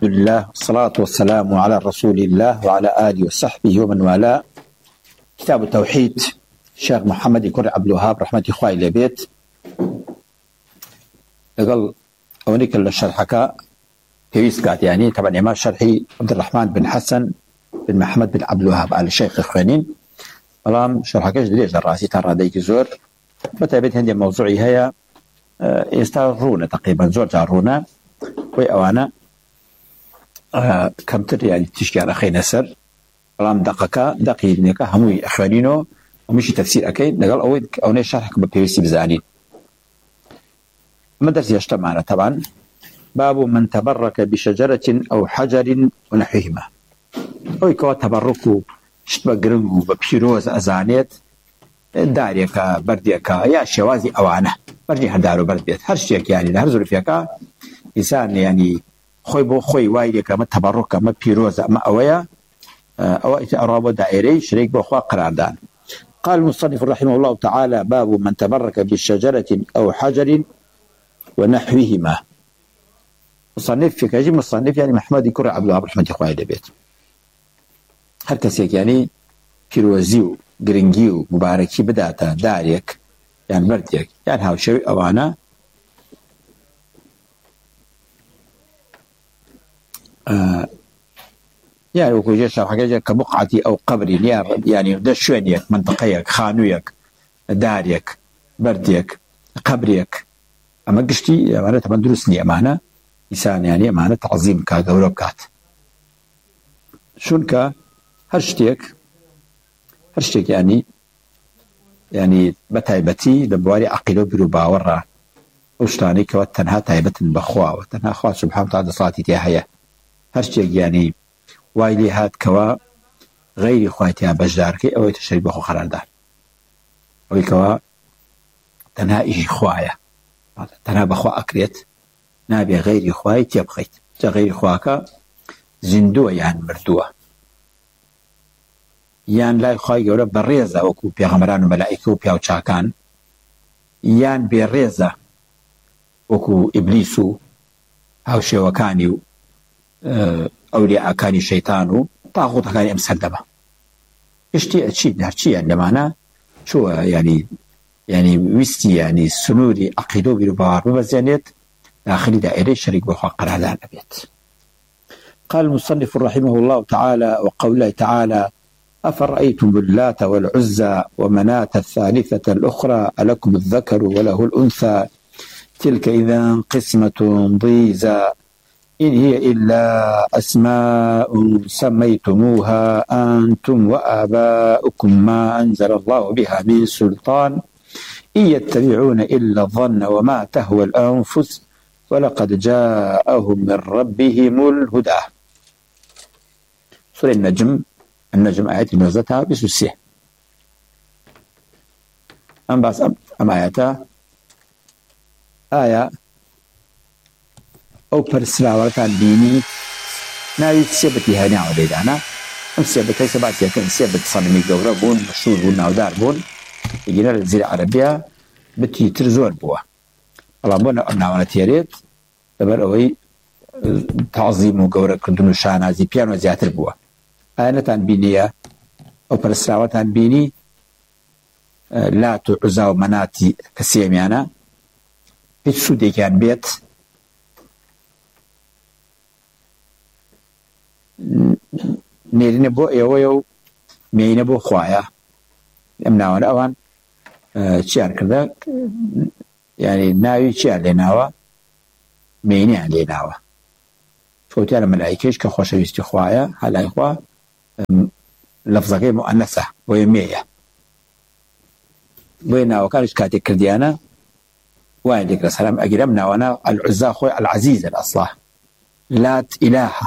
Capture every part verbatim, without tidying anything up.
الحمد لله والصلاة والسلام على رسول الله وعلى آله وصحبه ومن والاه. كتاب التوحيد الشيخ محمد يكون عبد الوهاب رحمة إخوائي لبيت قال أونيك الشرحكاء كيسكات يعني طبعا إمام شرحي عبد الرحمن بن حسن بن محمد بن عبد الوهاب على الشيخ إخوانين والله شرحكاش ليش الراسي ترى ديك زور متى بيت هندي موضوعي هي يستغرون تقريبا زور جارونا وأوانا آه كم تري يعني تشكي أخي نسر رام دقيقة دقيقة هموي أخوانينه ومشي تفسير أكيد نقول أود أو نشرحك ببيسي بزانين مدرسة يشتغل معنا طبعا. باب من تبرك بشجرة أو حجر ونحوهما أو يكون تبركه شتبه قرنقو ببيروز أزانيت داريكا برديكا يا شوازي أوانه برجي هدارو برديت هرشيك يعني هرزول فيكا إنسان يعني خوي بو خوي وايدك ما تبرك ما بيروز ما أويا أو أرابو دائري شريك بو خوا قراردان. قال المصنف رحمه الله تعالى باب من تبرك بشجرة أو حجر ونحوهما. مصنف في كاجي مصنف يعني محمد يكون عبد الوهاب رحمة إخوائي لبيت هركسيك يعني بيروزيو قرنجيو مباركي بداتا داريك يعني برديك يعني هاو شوي أوانا آه يعني وكو جيش حاجة كبقعتي أو قبري يعني ده شوينيك منطقيك خانويك داريك برديك قبريك أما قشتي أمانة طبعا درسني أمانة إنسان يعني أمانة تعظيم كاقورب كات شونك هرشتيك هرشتيك يعني يعني بتايبتي لبواري عقيلو برو باورا وشتاني كواتنها تايبة بخوا وتنها خوا سبحانه وتعالى صلاتي تيهايا هرشتيك يعني وايلي هات كوا غير خواتها بجداركي أو يتشرب بخو قراردان أو كوا تنها إيجي خوايا تنها بخوا أكريت نابي غير خواي تيبخيت جا غير خواكا زندوة يعني مردوة يان لا خواي قولا بريزة وكو بيغمران وملائكة وبياو تشاكان يان بريزة وكو إبليسو أو شيوكاني أولياء كان شيطانو طاغوت كان أمسدبه اشتي أشيد هرشي يعني معنا شو يعني يعني ويستي يعني سنوري عقيدو بربار بمزيانيت داخل دائرة شريك بحق على الأبيات. قال المصنف رحمه الله تعالى وقوله تعالى أفرأيتم اللات والعزى ومناة الثالثة الأخرى ألكم الذكر وله الأنثى تلك إذا قسمة ضيزى إن هي إلا أسماء سميتموها أنتم وآباؤكم ما أنزل الله بها من سلطان إن يتبعون إلا الظن وما تهوى الأنفس ولقد جاءهم من ربهم الهدى. سورة النجم النجم آيات نزلتها بسوسيه أم بس أم آياتا آية أو برسلاوة ديني ناوي سيبتي هاني عوديدانا أم سيبتي سباتي كان سيبت صنمي قورا بون مشهور بون ناودار بون يجينا الجزيرة العربية بتي ترزور بوا الله بونا أبناونا تيريت دبر أوي تعظيم وقورا كردون شانا زي بيانو زياتر بوا آيانا تان بينية أو برسلاوة تان بيني لا تعزاو مناتي كسيميانا هيت سودي كان بيت نيرين بو يويو مين بو خوايا امناوان اوان تشار كذا يعني ناوي تشار لناوا ميني عليناوا فوتي على ملائكيش كخوش يستي خوايا هلا اخوا لفظك مؤنثة ويمية ويناوا كانش كاتي كرديانا وعليك السلام اجرمنا وانا العزى خوي العزيز الاصلاح لات الهه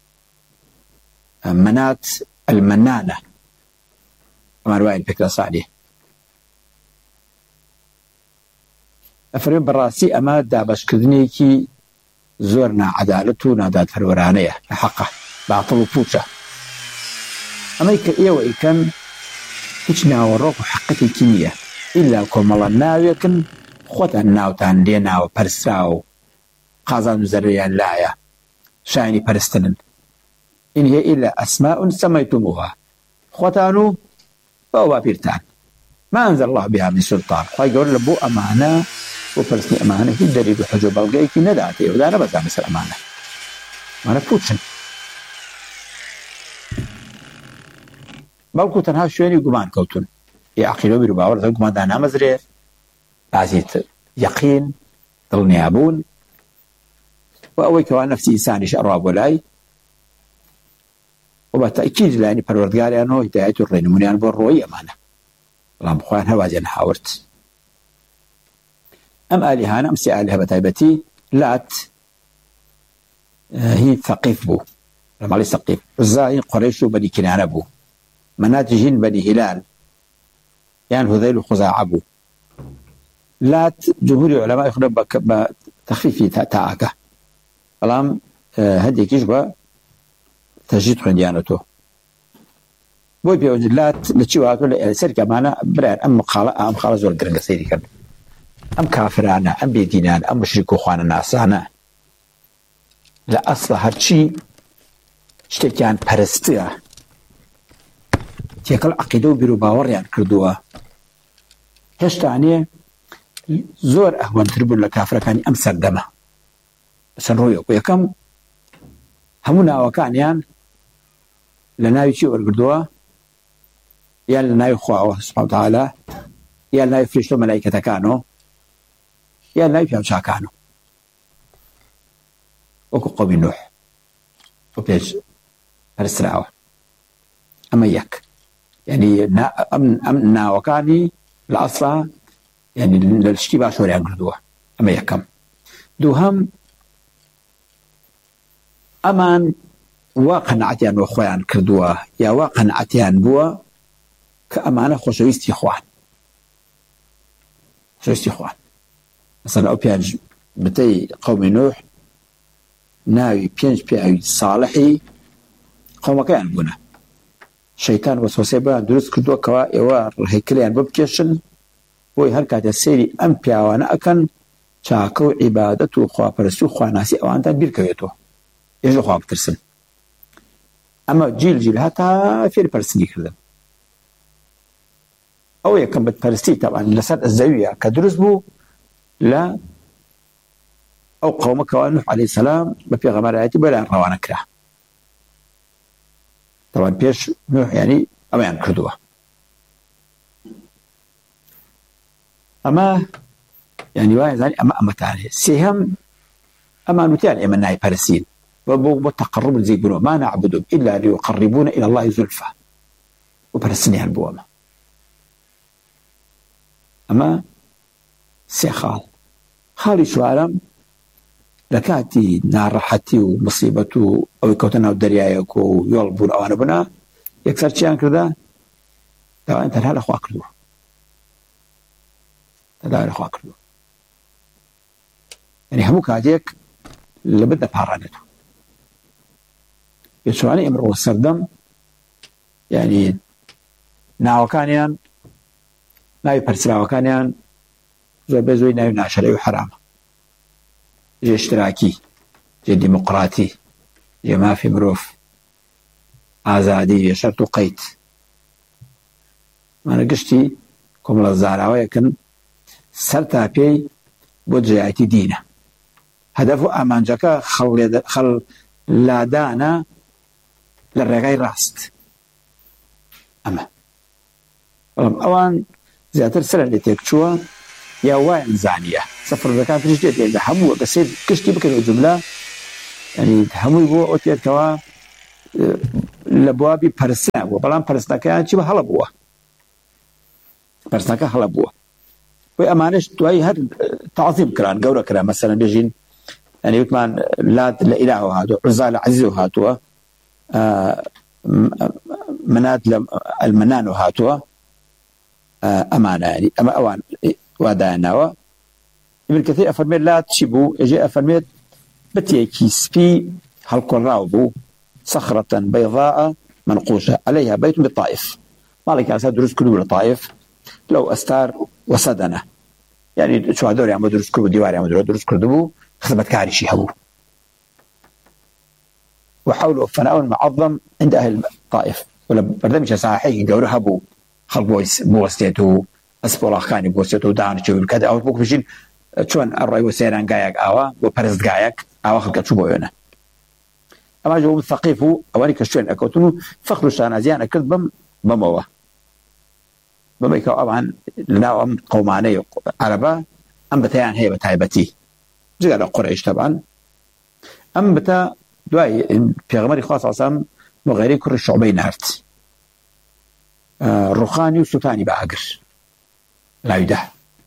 منات المنانة أما رواية الفكرة صعدي أفرين براسي أما دابش كذنيكي زورنا عدالته نادات فرورانية حقه بعطلوا فوشة أما يكن إيوه يكن كيشنا وروك حقتي الكيمياء إلا كم الله ناوي يكن خطأ ناو تان ليناو برساو قازان زريان لايا شایانی پەرستنن إن هي إلا أسماء سميتموها خوتانو بەو باپیرتان ما أنزل الله بها من سلطان خی گەورە لە بۆ ئەمانە بۆ پەرستنی ئەمانە هیچ دەلیل و حجە و بەڵگەیەکی نەداتێ ودا نەبەزا لەسەر ئەمانە ئەمانە پوچن بەڵکو تەنها شوێنی گومان کەوتون یا عەقیدە و بیر و باوەڕ لەسەر گوماندا نامەزرێ بازی یەقین دڵنیابوون و ئەوەی کەوا نەفسی ئینسانیش ئەڕوا بۆ لای و بە تەئکید لایەنی پەروەردگاریانەوە هیدایەت و ڕێنمونیان بۆ ڕۆیی ئەمانە بەڵام خۆیان هەوازیان هاورد ئەم ئالیهانە ئەم سێ ئالیهە بەتایبەتی لات هی ثەقیف بوو لە ماڵی سەقیف عوزا هی قوڕەیش و بەنی کینانە بوو منات ژین بەنی هیلال یان هوذەیل و خوزاعە بوو لات جمهوری عولەمای خوێنە بە تەخفیفی تاءەکە بەڵام هەندێکیش بە تەجدید خوێندیانەوە بۆی پێوەجد لات لە چی هاتووە لە سەرکە ئەمانە برایان ئەم مقاڵە ئەم خاڵە زۆر گرنگە سەیریکەن ئەم کافرانە ئەم بێدینان ئەم مشریک و خوانە ناسانە لە ئەسڵە هەرچی شتێکیان پەرستیە تێکەڵ عەقیدە و بیر و باوەڕیان کردووە هێشتانێ زۆر ئەهوەنتر بوون لە کافرەکانی ئەم سەردەمە بەسەر ڕۆیەک یەکەم هەموو ناوەکانیان لە ناوی چی وەرگردووە یان لە ناوی خواوە سوبحانه وتعالى یان لە ناوی فریشتە و مەلایکەتەکانەوە یان لە ناوی پیاوچاکانەوە وەکو قەومی نوح و پێش پەرستراوە ئەمە یەک یعنی ئەم ناوەکانی لە ئەسڵا یعنی لە شتی باش وەریان کردووە ئەمە یەکەم دووهەم ئەمان وا قەنەعەتیان بۆ خۆیان کردووە یا وا قەنەعەتیان بووە کە ئەمانە خۆشەویستی خوان خۆشەویستی خوان مەسەڵەن ئەو پێنج بتەی قەومی نوح ناوی پێنج پیاوی ساڵحی قەومەکەیان بوونە شەیتان وەسوەسەی بۆیان دروست کردووە کەوا ئێوە ڕێککلیان بۆ بکێشن بۆی هەر کاتێ سەیری ئەم پیاوانە ئەکەن چاکە و عیبادەت و خواپەرستی و خواناسی ئەوانتان بیرکەوێتەوە ئێش لە خوا بترسن ئەمە جیل جیل هەتا فێری پەرستنی کردن ئەو یەکەم بتپەرستی تەبعاً لەسەر زەویە کە دروست بوو لە ئەو قەومەکەوە نوح عەلەیهی سەلام بە پێغەمبەرایەتی بەلایان ڕەوانە کرا تەبعاً پێش نوح یعنی ئەوەیان کردووە ئەمە یعنی وایە زانی ئەمە ئەمەتانێ سێهەم ئەمان وتیان ئێمە نایپەرستین وبو تقرب زيبونو ما نعبدهم إلا ليقربون إلى الله زلفى وبرسني هالبوامة أما سي خال خالي شو عالم لكاتي نار حتي ومصيبته أو يكوتنا ودريايك ويولبون أو أنا بنا يكسر شيئا كذا لا أنت هلا أخوة كردو هلا أخوة كردو يعني هموك هاديك اللي بدأ بحرانته يسوعني امر والسردم يعني ناوكانيان ناوي برسراوكانيان زوي بزوي ناوي ناشري وحرام جي اشتراكي جي ديمقراطي جي ما في مروف آزادي شرط وقيت ما نقشتي كم للزاراوية كن سرتا بي بودجايتي دينه هدفه أمانجاكا خل خل لا دانا للرقاي راست أما أوان زيادة سنة اللي تكشوا يا وين زانية سفر الركان في جديد يعني همو بسيط كشتي بكرة الجملة يعني همو يبغوا أوتيات كوا لبوابي برسنا وبلان برسنا كان شيء هلا بوا برسنا كان هلا بوا وأمانش توي هاد تعظيم كران جورا كران مثلا بيجين يعني يتمان لا لا إله هذا عزال عزيز هاتوا آه منات المنان هاتوا آه أمانة يعني أما أوان ودانا ابن كثير أفرمي لا تشبو يجي أفرمي بتيكي سبي هالقراوبو صخرة بيضاء منقوشة عليها بيت بالطائف مالك أساد دروس كله بالطائف لو أستار وسدنة يعني شو هدول يعملوا دروس كله ديوار يعملوا دروس كله خدمت كاري شي هبو وحوله فناء معظم عند أهل الطائف ولا برنامج صحيح جورها بو خلق بويس بوستيتو أسبوع خاني بوستيتو دان شو كذا أو بوكفيشين شون الرأي وسيران جايك أوا وبرز جايك أوا خلق شو بوينا أما جو الثقيفو أواني كشون أكوتنو فخر شانازيان أكد بم بموه بما يكون طبعا لنا أم قوماني عربة أم بتيان هي بتايبتي جل قريش طبعا أم بتا دواي في غمر خاص عصام وغيري كل الشعبين نهرت آه رخاني وسلطاني بعقر لا يده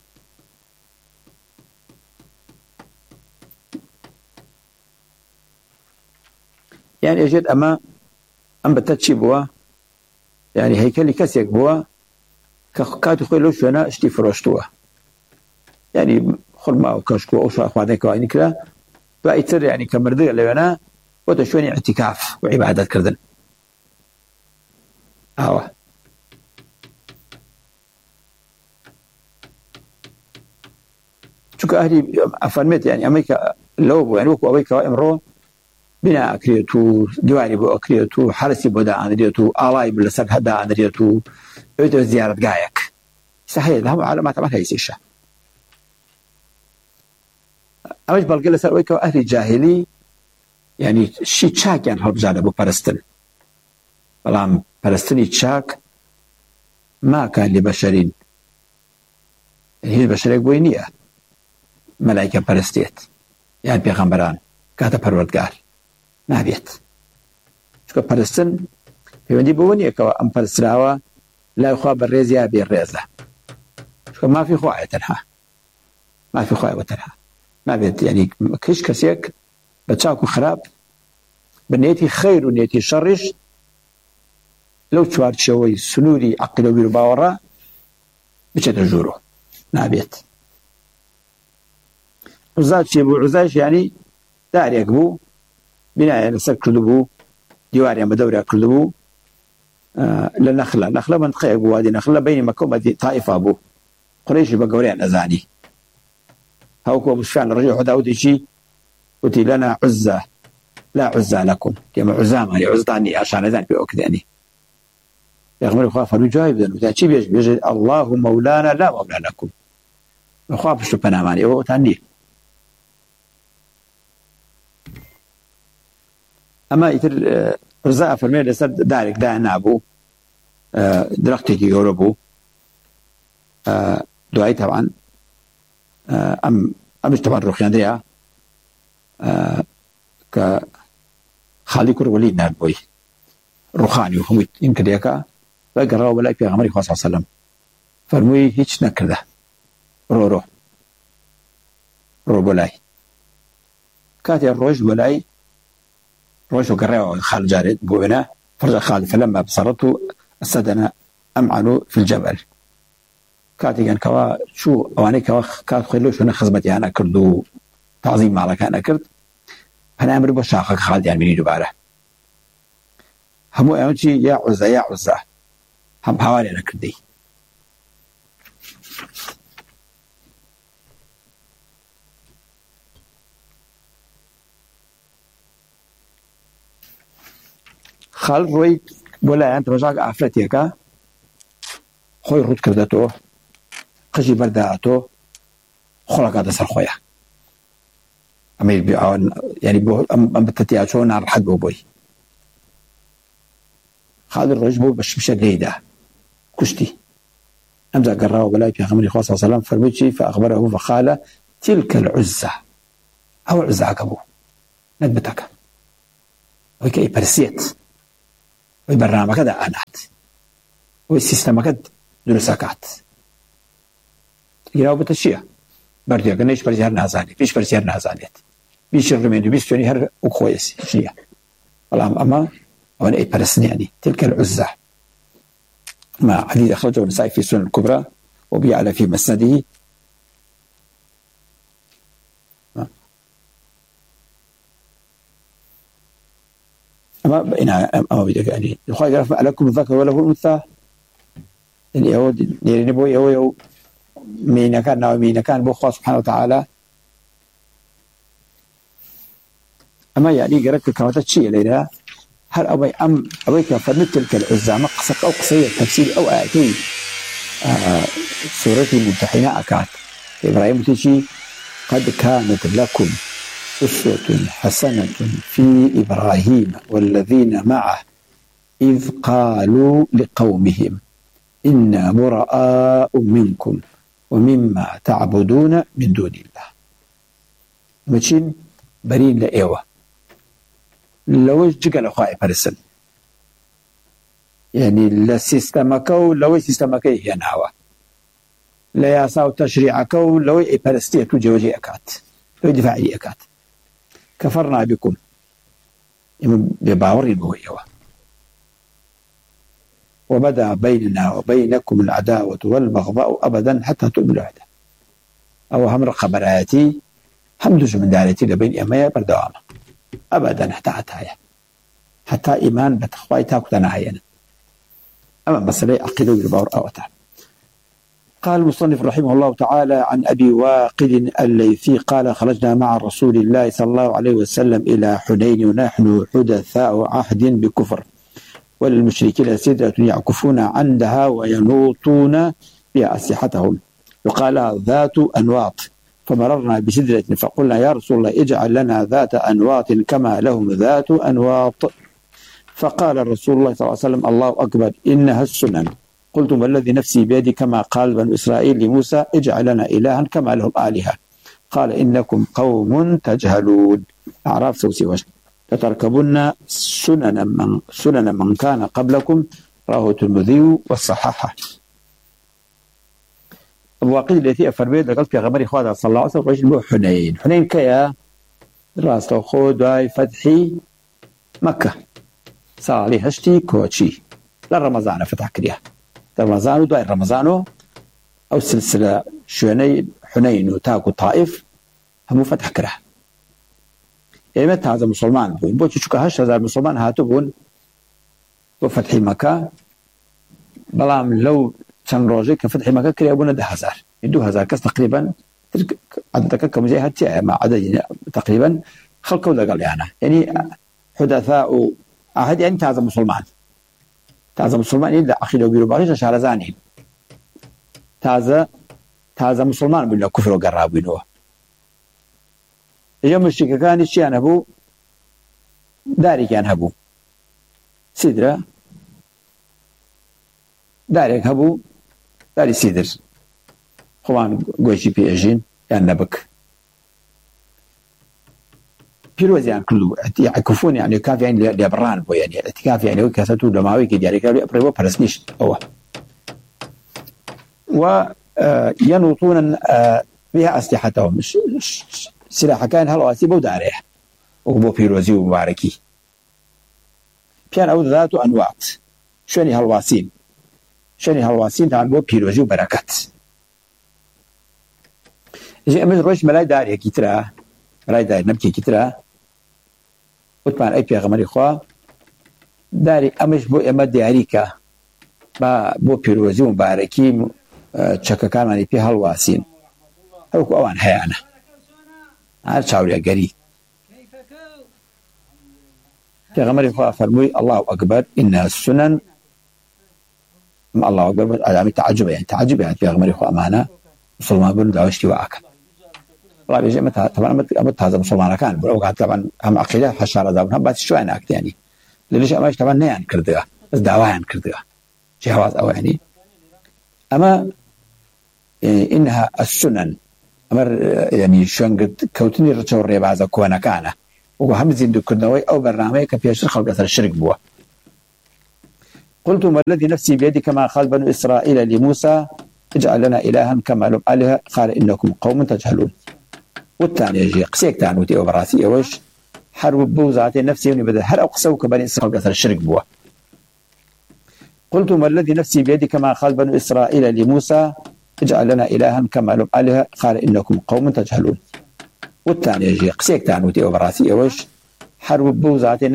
يعني أجد أما أم بتتشي بوا يعني هيكلي كسيك بوا كاتو خيلو شونا اشتي فروشتوا يعني خرما وكشكو أو شو أخواني كوايني كلا فأيتر يعني كمردي اللي أنا وتشوني اعتكاف وعبادات كردن آوه شوك أهلي أفرميت يعني أمريكا لو يعني وكو أمريكا إمرو بنا أكريتو دواني بو أكريتو حرسي بو دا أندريتو آلاي بلسك هدا أندريتو عيدو زيارة قايك صحيح لهم علامات ما هيسيشة أمش بلقي لسر ويكو أهلي جاهلي يعني شي تشاك يعني هرب جانا بو برستن بلام برستني تشاك ما كان لبشرين هي البشرية بوينية ملايكة برستيت يعني بيغمبران كاتا پروردگار نابيت شكو برستن في وندي بوينية كو أم برستراوا لا يخوى بالريز يا بالريزة شكو ما في خوايا تنها ما في خوايا وتنها ما بيت يعني كيش كسيك بتشاكو خراب بنيتي خير ونيتي شرش لو تشوار شوي سنوري عقلو بيرو باورا بشت جورو نابيت عزاج شيبو عزاج يعني دار يقبو بناء يعني سكردبو ديواري مدوري كردبو آه للنخلة نخلة منطقة يقبو هذه نخلة بين مكة طائفة أبو قريش بقوريان أزاني هاوكو بشفان الرجل حداود شيء قلت لنا عزة لا عزة لكم كما عزام يعني عزتاني عشان ذان بأكد يعني يغمر يخاف الوجايب ذنو ذا شي بيجي بيجي الله مولانا لا مولى لكم يخاف شو بناماني هو تاني أما يتر رزاء فرمي لسد دارك دا نابو درختي كي يوربو دعاي طبعا أم أمش طبعا روخيان ديا ك خالي كور ولي نابوي روخاني وهم يمكن ديكا فقرأوا ولا في غمري خاص صلى الله عليه وسلم فرمي هيش نكرده رو رو رو بولاي كاتي الروج بولاي روج وقرأوا خال جارد بونا فرجع خالد فلما بصرته السدنا أمعنوا في الجبل كاتي كان كوا شو أواني كوا كات خلوش أنا خزمتي أنا كردو تعظيم على كأنا كرد أنا أمر بشاقك خالد يعني مني دوباره همو أمشي يا عزة يا عزة هم حوالي أنا كردي خالد روي بولا أنت مشاق عفرتيكا خوي رود كردتو قجي برداتو خلق هذا سر خويا أمير بيعون يعني بو أم بتتياشون نار حق بوي خالد الرجبو بش مش جيدة كشتي أمزع قراه ولا في خمر خاصة صلى الله عليه وسلم فرمتشي فأخبره فقال تلك العزة أو العزة عقبو ندبتك وكي برسيت ويبرنامج كذا أنات والسيستم كذا درسكات يراو بتشيء بردي أكن إيش برجع نازاني إيش برجع نازانيت بيش الرمين بيش توني هر وكويس شيء والله أما وأنا أي برسني يعني تلك العزة ما حديث أخرجه النسائي في السنن الكبرى وبيعلى في مسنده أما بينا أما بدك يعني الخير يرفع لكم الذكر وله الأنثى اللي هو اللي نبوي هو هو مين كان أو مين كان بو الله سبحانه وتعالى أما يعني قرأت كواتات شيء ليلة هل أبي أم أبيك فمثل تلك العزة مقصك أو قصية تفسير أو آيتين آه سورة الممتحنة أكاد إبراهيم تجي قد كانت لكم أسوة حسنة في إبراهيم والذين معه إذ قالوا لقومهم إنا براء منكم ومما تعبدون من دون الله ماشين برين لأيوة لو جقل أخوائي برسل يعني لا سيستمكو لو سيستمكي ينهوى لا يساو تشريعكو لو إبرستية جوجي أكات لو دفاعي أكات كفرنا بكم بباور بويوة وبدأ بيننا وبينكم العداوة والبغضاء أبدا حتى تؤمنوا وحده أو هم رقبراتي حمدوش من دارتي لبين إمايا بردوامة أبدا حتى حتى حتى إيمان بتخواي تاكتنا عينا أما مسألة عقيدة بالباور أوتا. قال المصنف رحمه الله تعالى عن أبي واقد الليثي قال خرجنا مع رسول الله صلى الله عليه وسلم إلى حنين ونحن حدثاء عهد بكفر والمشركين سدرة يعكفون عندها وينوطون بها أسلحتهم يقال ذات أنواط فمررنا بسدرة فقلنا يا رسول الله اجعل لنا ذات أنواط كما لهم ذات أنواط فقال رسول الله صلى الله عليه وسلم الله أكبر إنها السنن قلت والذي نفسي بيدي كما قال بنو إسرائيل لموسى اجعل لنا إلها كما لهم آلهة قال إنكم قوم تجهلون أعراف سوسي وجه لتركبن سنن من, سنن من كان قبلكم رواه الترمذي والصحاحة. أبو واقد الذي أفرمي لقلت في غمر إخوة صلى الله عليه وسلم رجل حنين حنين كيا راس خود فتحي مكة صالي هشتي كوتشي لا رمضان فتح كريها رمضان وداي رمضان أو سلسلة شوني حنين وتاكو طائف هم فتح كره يعني متى هذا مسلمان بون بوتش شو كهش هذا مسلمان هاتو بون وفتح مكة بلام لو كان روجي كفتح مكة كريه بون ده هزار يدو هزار كاس تقريبا عددك كم زي هاتي مع عدد تقريبا خلقوا ذا قال يعني يعني حدثاء عهد يعني هذا مسلمان هذا مسلمان إلا أخي لو بيرو باريش شارزانين هذا هذا مسلمان بلا كفر وقرابينه اليوم الشيء كان الشيء أنا أبو داري كان أبو سيدرا داري أبو داري سيدر خوان قوشي في أجين يعني نبك بيروز يعني كله يعكفون يعني كاف يعني ليبران بو يعني اعتكاف يعني وكاساتو دماوي كده يعني كانوا يقربوا برسنيش هو وينوطون بها أسلحتهم سلاح كان هلواسي بو داريه وبو بيروزي ومباركي كان أو ذات أنواط شوني هلواسين شوني هلواسين تاع بو بيروزي وبركات جي أمز روش ملاي داريه كترا ملاي داري نبكي كترا وتمان أي بيغمري خوا داري أمش بو إما دياريكا با بو بيروزي ومباركي تشكا كان ماني بي هلواسين هلوكو أوان هيانا هذا شاوري أقري بيغمري خوا فرموي الله أكبر إنها السنن الله أكبر علامة تعجب يعني تعجب يعني بيغمري خوا أمانة مسلمان بنو دعوشتي وآكا الله بيجي متى طبعا متى هذا مسلمان كان وقعد طبعا هم عقيدة حشارة ذا هم بس شوي أنا يعني ليش أماش طبعا نيان كردها بس دعوان كردها شيء هواز أو يعني أما يعني إنها السنن أمر يعني شون قد كوتني رجع الربع هذا كوانا كانا وهم زين كردوي أو برنامج كفيه شرخ القصر الشرك بوا قلت ما الذي نفسي بيدي كما قال بنو إسرائيل لموسى اجعل لنا إلها كما لهم آلهة قال إنكم قوم تجهلون والثاني يجي قسيك تعنوتي أو براسي أوش حرب بوزاتي نفسي ونبدأ هل أقسوك بني إسرائيل قصر الشرك بوا قلت ما الذي نفسي بيدي كما قال بنو إسرائيل لموسى اجعل لنا إلها كما لهم آلهة قال إنكم قوم تجهلون والثاني يجي قسيك تعنوتي أو براسي أوش حرب بوزاتي